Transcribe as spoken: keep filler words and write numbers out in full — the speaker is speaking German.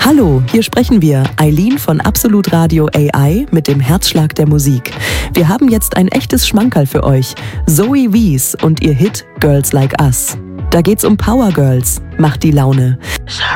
Hallo, hier sprechen wir, Eileen von Absolut Radio A I mit dem Herzschlag der Musik. Wir haben jetzt ein echtes Schmankerl für euch. Zoe Wies und ihr Hit Girls Like Us. Da geht's um Power Girls. Macht die Laune. Sorry.